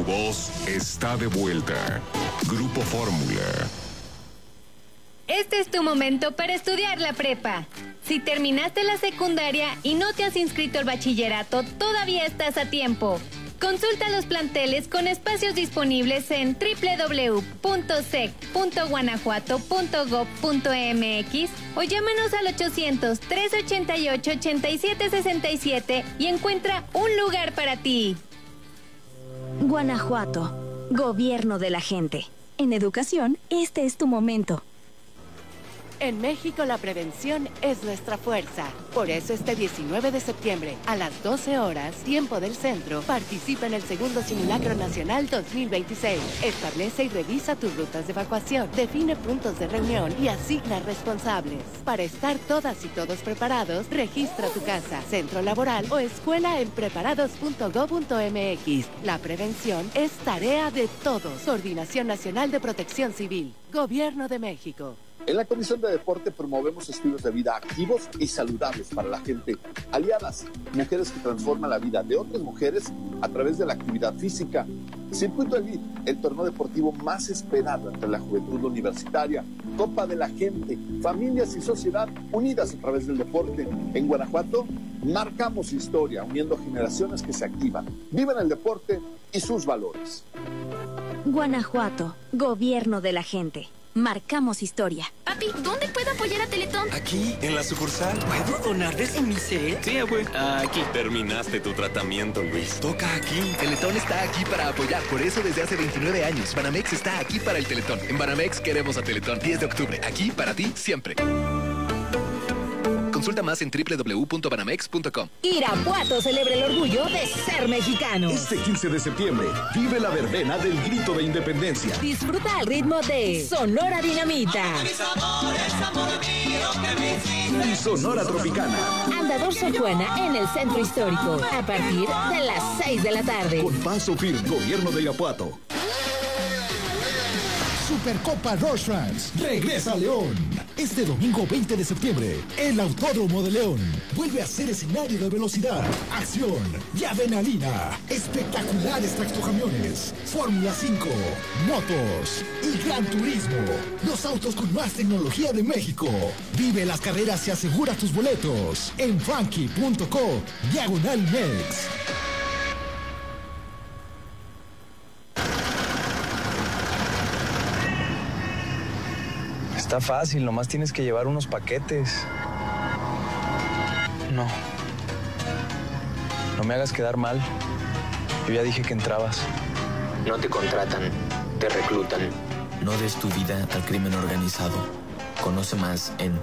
tu voz está de vuelta. Grupo Fórmula. Este es tu momento para estudiar la prepa. Si terminaste la secundaria y no te has inscrito al bachillerato, todavía estás a tiempo. Consulta los planteles con espacios disponibles en www.sec.guanajuato.gov.mx o llámanos al 800-388-8767 y encuentra un lugar para ti. Guanajuato, gobierno de la gente. En educación, este es tu momento. En México la prevención es nuestra fuerza. Por eso este 19 de septiembre, a las 12 horas, tiempo del centro, participa en el segundo Simulacro Nacional 2026. Establece y revisa tus rutas de evacuación, define puntos de reunión y asigna responsables. Para estar todas y todos preparados, registra tu casa, centro laboral o escuela en preparados.gov.mx. La prevención es tarea de todos. Coordinación Nacional de Protección Civil. Gobierno de México. En la Comisión de Deporte promovemos estilos de vida activos y saludables para la gente. Aliadas, mujeres que transforman la vida de otras mujeres a través de la actividad física. Circuito Elite, el torneo deportivo más esperado entre la juventud universitaria. Copa de la Gente, familias y sociedad unidas a través del deporte. En Guanajuato, marcamos historia, uniendo generaciones que se activan, viven el deporte y sus valores. Guanajuato, gobierno de la gente. Marcamos historia. Papi, ¿dónde puedo apoyar a Teletón? Aquí, en la sucursal. ¿Puedo donar desde mi cel? Sí, güey. Aquí. Terminaste tu tratamiento, Luis. Toca aquí. Teletón está aquí para apoyar. Por eso desde hace 29 años, Banamex está aquí para el Teletón. En Banamex queremos a Teletón. 10 de octubre. Aquí para ti, siempre. Consulta más en www.banamex.com. Irapuato celebra el orgullo de ser mexicano. Este 15 de septiembre, vive la verbena del Grito de Independencia. Disfruta al ritmo de Sonora Dinamita. Y Sonora Tropicana. Andador Sor Juana en el Centro Histórico. A partir de las 6 de la tarde. Con paso firme, Gobierno de Irapuato. Supercopa Rorschach regresa a León. Este domingo 20 de septiembre, el Autódromo de León vuelve a ser escenario de velocidad, acción y adrenalina. Espectaculares tractocamiones, Fórmula 5, motos y Gran Turismo. Los autos con más tecnología de México. Vive las carreras y asegura tus boletos en funky.co/Mex. Está fácil, nomás tienes que llevar unos paquetes. No. No me hagas quedar mal. Yo ya dije que entrabas. No te contratan, te reclutan. No des tu vida al crimen organizado. Conoce más en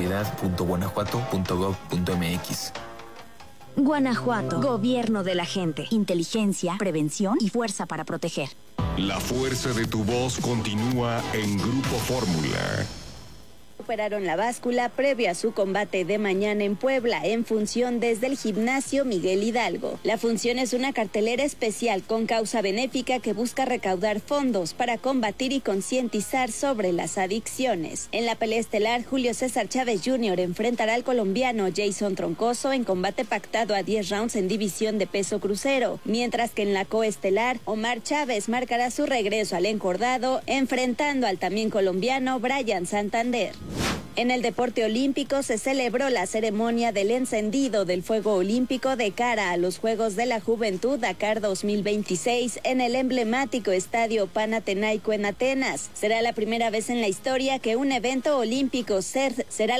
seguridad.guanajuato.gov.mx. Guanajuato, gobierno de la gente. Inteligencia, prevención y fuerza para proteger. La fuerza de tu voz continúa en Grupo Fórmula. Operaron la báscula previo a su combate de mañana en Puebla, en función desde el gimnasio Miguel Hidalgo. La función es una cartelera especial con causa benéfica que busca recaudar fondos para combatir y concientizar sobre las adicciones. En la pelea estelar, Julio César Chávez Jr. enfrentará al colombiano Jason Troncoso en combate pactado a 10 rounds en división de peso crucero, mientras que en la coestelar, Omar Chávez marcará su regreso al encordado, enfrentando al también colombiano Brian Santander. En el deporte olímpico se celebró la ceremonia del encendido del fuego olímpico de cara a los Juegos de la Juventud Dakar 2026 en el emblemático estadio Panathinaiko en Atenas. Será la primera vez en la historia que un evento olímpico se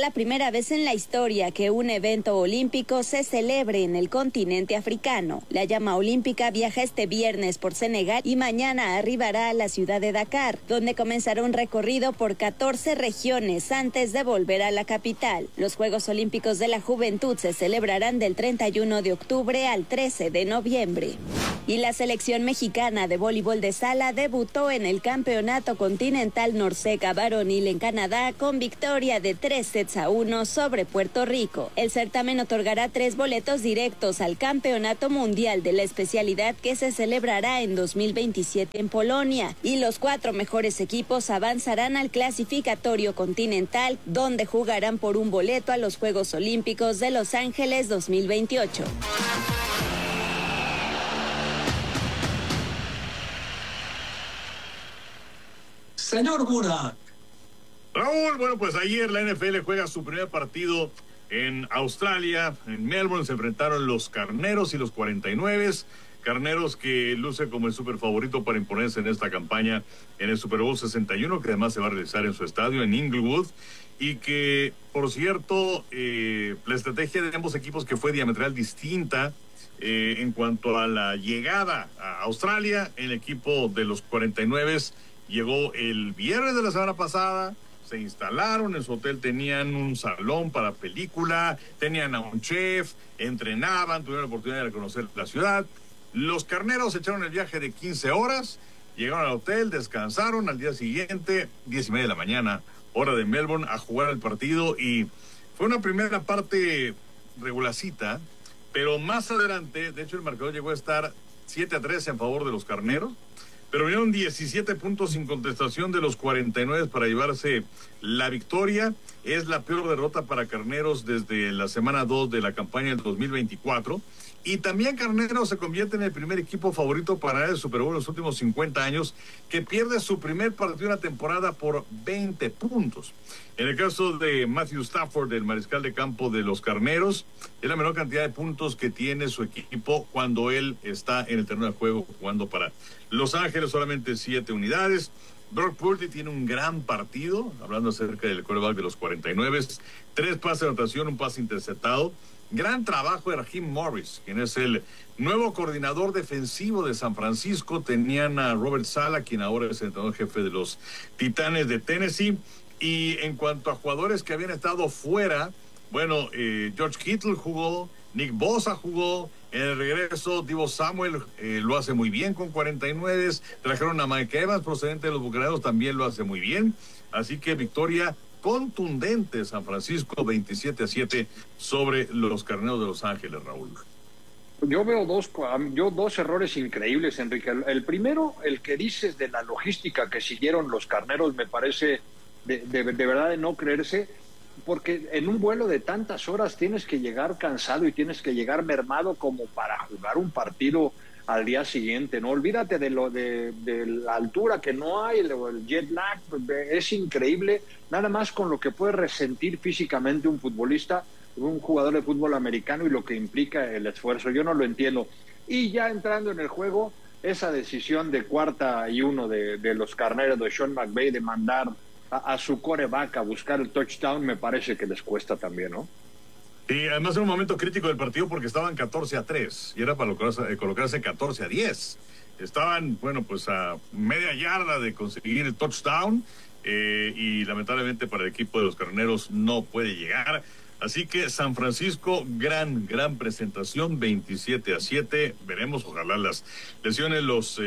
celebre en el continente africano. La llama olímpica viaja este viernes por Senegal y mañana arribará a la ciudad de Dakar, donde comenzará un recorrido por 14 regiones antes de volver a la capital. Los Juegos Olímpicos de la Juventud se celebrarán del 31 de octubre al 13 de noviembre. Y la selección mexicana de voleibol de sala debutó en el Campeonato Continental Norseca Varonil en Canadá con victoria de 3-1 sobre Puerto Rico. El certamen otorgará 3 boletos directos al Campeonato Mundial de la especialidad que se celebrará en 2027 en Polonia, y los 4 mejores equipos avanzarán al clasificatorio continental, donde jugarán por un boleto a los Juegos Olímpicos de Los Ángeles 2028. Señor Burak. Raúl, bueno, pues ayer la NFL juega su primer partido en Australia, en Melbourne. Se enfrentaron los Carneros y los 49. Carneros que luce como el super favorito para imponerse en esta campaña en el Super Bowl 61, que además se va a realizar en su estadio, en Inglewood, y que, por cierto, la estrategia de ambos equipos que fue diametral distinta en cuanto a la llegada a Australia. El equipo de los 49 llegó el viernes de la semana pasada, se instalaron en su hotel, tenían un salón para película, tenían a un chef, entrenaban, tuvieron la oportunidad de conocer la ciudad. Los Carneros echaron el viaje de 15 horas, llegaron al hotel, descansaron, al día siguiente, 10:30 de la mañana, hora de Melbourne, a jugar el partido, y fue una primera parte regularcita, pero más adelante, de hecho el marcador llegó a estar 7-3 en favor de los Carneros, pero vinieron 17 puntos sin contestación de los 49 para llevarse la victoria. Es la peor derrota para Carneros desde la semana 2 de la campaña del 2024. Y también Carneros se convierte en el primer equipo favorito para el Super Bowl en los últimos 50 años, que pierde su primer partido de la temporada por 20 puntos. En el caso de Matthew Stafford, el mariscal de campo de los Carneros, es la menor cantidad de puntos que tiene su equipo cuando él está en el terreno de juego jugando para Los Ángeles, solamente 7 unidades. Brock Purdy tiene un gran partido, hablando acerca del quarterback de los 49, 3 pases de anotación, un pase interceptado. Gran trabajo de Raheem Morris, quien es el nuevo coordinador defensivo de San Francisco. Tenían a Robert Saleh, quien ahora es el entrenador jefe de los Titanes de Tennessee. Y en cuanto a jugadores que habían estado fuera, bueno, George Kittle jugó, Nick Bosa jugó. En el regreso, Deebo Samuel lo hace muy bien con 49. Trajeron a Mike Evans, procedente de los Bucaneros, también lo hace muy bien. Así que victoria contundente San Francisco, 27-7 sobre los Carneros de Los Ángeles, Raúl. Yo veo dos errores increíbles, Enrique. El primero, el que dices de la logística que siguieron los Carneros, me parece de verdad de no creerse, porque en un vuelo de tantas horas tienes que llegar cansado y tienes que llegar mermado como para jugar un partido al día siguiente, ¿no? Olvídate de la altura que no hay, el jet lag, es increíble, nada más con lo que puede resentir físicamente un futbolista, un jugador de fútbol americano, y lo que implica el esfuerzo. Yo no lo entiendo. Y ya entrando en el juego, esa decisión de 4ª y 1 de los Carneros de Sean McVay de mandar a su quarterback a buscar el touchdown, me parece que les cuesta también, ¿no? Y además en un momento crítico del partido, porque estaban 14-3 y era para colocarse 14-10. Estaban, bueno, pues a media yarda de conseguir el touchdown, y lamentablemente para el equipo de los Carneros no puede llegar. Así que San Francisco, gran presentación, 27-7. Veremos, ojalá las lesiones los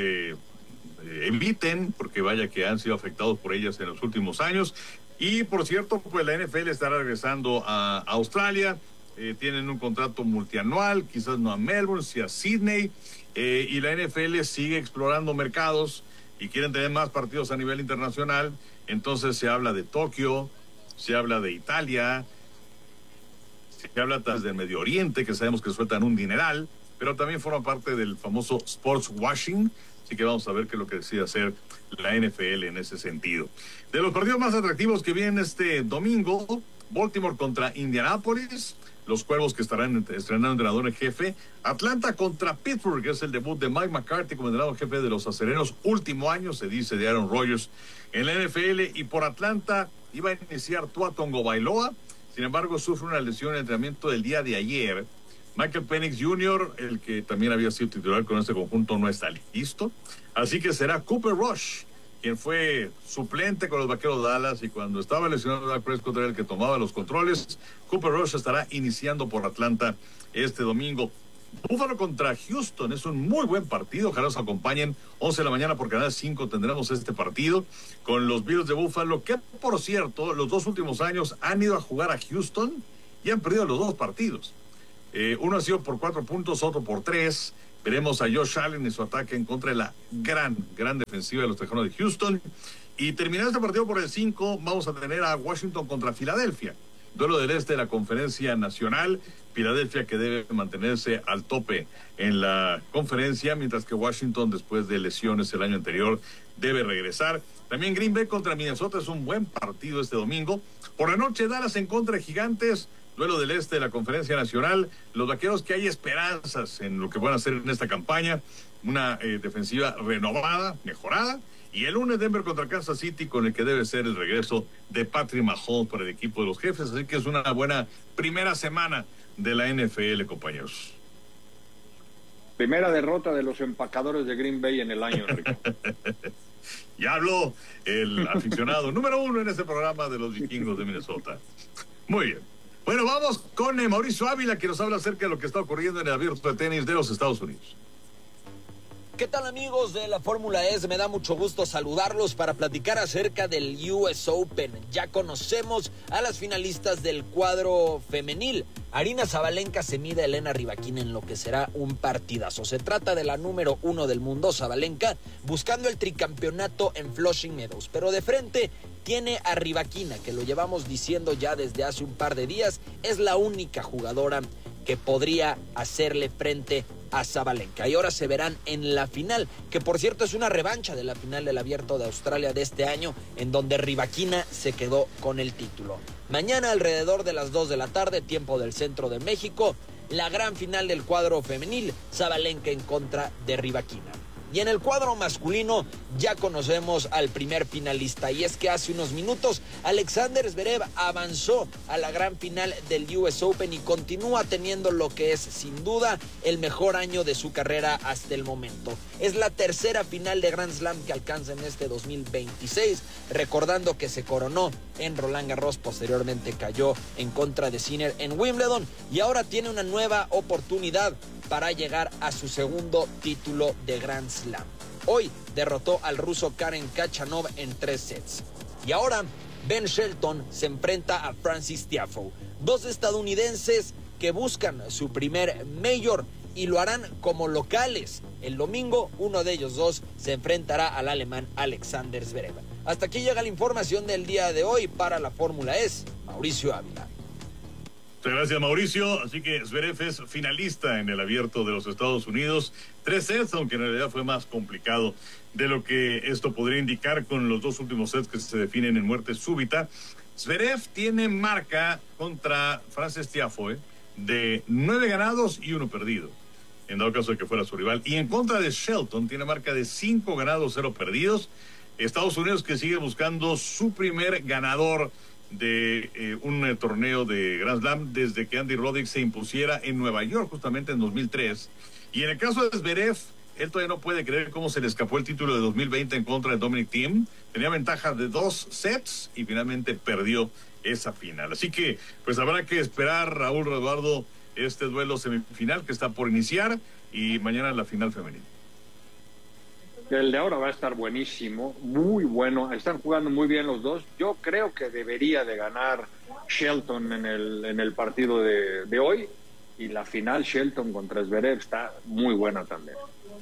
eviten, porque vaya que han sido afectados por ellas en los últimos años. Y por cierto, pues la NFL estará regresando a Australia. Tienen un contrato multianual, quizás no a Melbourne, sí a Sydney, y la NFL sigue explorando mercados y quieren tener más partidos a nivel internacional. Entonces se habla de Tokio, se habla de Italia, se habla del Medio Oriente, que sabemos que sueltan un dineral, pero también forma parte del famoso sports washing. Así que vamos a ver qué es lo que decide hacer la NFL en ese sentido. De los partidos más atractivos que vienen este domingo, Baltimore contra Indianapolis, los Cuervos, que estarán estrenando entrenador en jefe. Atlanta contra Pittsburgh, que es el debut de Mike McCarthy como entrenador jefe de los Acereros, último año, se dice, de Aaron Rodgers en la NFL. Y por Atlanta iba a iniciar Tua Tagovailoa, sin embargo sufre una lesión en el entrenamiento del día de ayer. Michael Penix Jr., el que también había sido titular con este conjunto, no está listo. Así que será Cooper Rush, quien fue suplente con los Vaqueros de Dallas, y cuando estaba lesionado Dak Prescott era el que tomaba los controles. Cooper Rush estará iniciando por Atlanta este domingo. Buffalo contra Houston es un muy buen partido. Ojalá nos acompañen 11 de la mañana por Canal 5. Tendremos este partido con los Bills de Buffalo, que por cierto, los 2 últimos años han ido a jugar a Houston y han perdido los 2 partidos. Uno ha sido por 4 puntos, otro por 3. Veremos a Josh Allen y su ataque en contra de la gran defensiva de los Tejanos de Houston. Y terminando este partido por el 5, vamos a tener a Washington contra Filadelfia. duelo del este de la Conferencia Nacional. Filadelfia, que debe mantenerse al tope en la conferencia, mientras que Washington, después de lesiones el año anterior, debe regresar. También Green Bay contra Minnesota es un buen partido este domingo. Por la noche, Dallas en contra de Gigantes, duelo del este de la Conferencia Nacional. Los vaqueros, que hay esperanzas en lo que van a hacer en esta campaña, una defensiva renovada, mejorada. Y el lunes, Denver contra Kansas City, con el que debe ser el regreso de Patrick Mahomes para el equipo de los Jefes. Así que es una buena primera semana de la NFL, compañeros. Primera derrota de los empacadores de Green Bay en el año, Enrique. Ya habló el aficionado número 1 en este programa de los vikingos de Minnesota. Muy bien. Bueno, vamos con Mauricio Ávila, que nos habla acerca de lo que está ocurriendo en el Abierto de Tenis de los Estados Unidos. ¿Qué tal, amigos de la Fórmula E? Me da mucho gusto saludarlos para platicar acerca del US Open. Ya conocemos a las finalistas del cuadro femenil. Aryna Sabalenka se mide a Elena Rybakina en lo que será un partidazo. Se trata de la número 1 del mundo, Sabalenka, buscando el tricampeonato en Flushing Meadows. Pero de frente tiene a Rybakina, que lo llevamos diciendo ya desde hace un par de días. Es la única jugadora que podría hacerle frente a Sabalenka. Y ahora se verán en la final, que por cierto es una revancha de la final del Abierto de Australia de este año, en donde Rybakina se quedó con el título. Mañana, alrededor de las 2 de la tarde, tiempo del centro de México, la gran final del cuadro femenil, Sabalenka en contra de Rybakina. Y en el cuadro masculino ya conocemos al primer finalista, y es que hace unos minutos Alexander Zverev avanzó a la gran final del US Open y continúa teniendo lo que es sin duda el mejor año de su carrera hasta el momento. Es la tercera final de Grand Slam que alcanza en este 2026, recordando que se coronó en Roland Garros, posteriormente cayó en contra de Sinner en Wimbledon y ahora tiene una nueva oportunidad para llegar a su segundo título de Grand Slam. Hoy derrotó al ruso Karen Khachanov en 3 sets. Y ahora Ben Shelton se enfrenta a Frances Tiafoe, dos estadounidenses que buscan su primer Major y lo harán como locales. El domingo, uno de ellos dos se enfrentará al alemán Alexander Zverev. Hasta aquí llega la información del día de hoy para la Fórmula E. Mauricio Ávila. Muchas gracias, Mauricio. Así que Zverev es finalista en el Abierto de los Estados Unidos. 3 sets, aunque en realidad fue más complicado de lo que esto podría indicar con los 2 últimos sets que se definen en muerte súbita. Zverev tiene marca contra Frances Tiafoe de 9 ganados y 1 perdido, en dado caso de que fuera su rival. Y en contra de Shelton tiene marca de 5 ganados, 0 perdidos. Estados Unidos, que sigue buscando su primer ganador de un torneo de Grand Slam desde que Andy Roddick se impusiera en Nueva York, justamente en 2003. Y en el caso de Zverev, él todavía no puede creer cómo se le escapó el título de 2020 en contra de Dominic Thiem. Tenía ventaja de 2 sets y finalmente perdió esa final. Así que pues habrá que esperar, Raúl, Eduardo, este duelo semifinal que está por iniciar, y mañana la final femenina. El de ahora va a estar buenísimo, muy bueno. Están jugando muy bien los dos. Yo creo que debería de ganar Shelton en el partido de hoy. Y la final Shelton contra Zverev está muy buena también.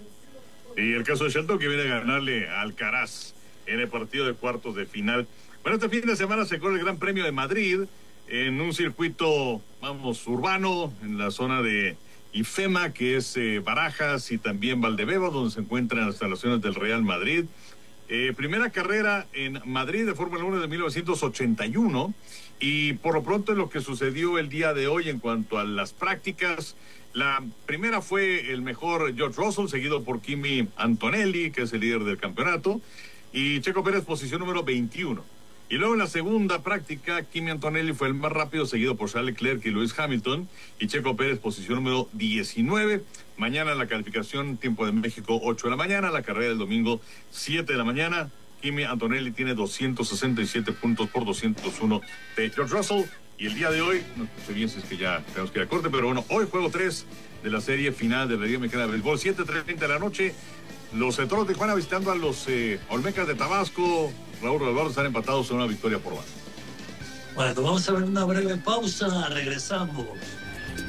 Y el caso de Shelton, que viene a ganarle a Alcaraz en el partido de cuartos de final. Bueno, este fin de semana se corre el Gran Premio de Madrid en un circuito, urbano, en la zona de IFEMA, que es Barajas, y también Valdebebas, donde se encuentran las instalaciones del Real Madrid. Primera carrera en Madrid de Fórmula 1 de 1981, y por lo pronto es lo que sucedió el día de hoy en cuanto a las prácticas. La primera fue el mejor George Russell, seguido por Kimi Antonelli, que es el líder del campeonato, y Checo Pérez posición número 21. Y luego en la segunda práctica, Kimi Antonelli fue el más rápido, seguido por Charles Leclerc y Lewis Hamilton, y Checo Pérez posición número 19. Mañana la calificación, tiempo de México, 8 de la mañana, la carrera del domingo, 7 de la mañana. Kimi Antonelli tiene 267 puntos por 201 de George Russell. Y el día de hoy, no sé bien si es que ya tenemos que ir a corte, pero bueno, hoy juego 3 de la serie final de la Liga Mexicana de Béisbol, 7:30 de la noche. Los Toros de Tijuana visitando a los Olmecas de Tabasco. Raúl, Eduardo, están empatados en una victoria por banda. Bueno, vamos a ver una breve pausa, regresamos.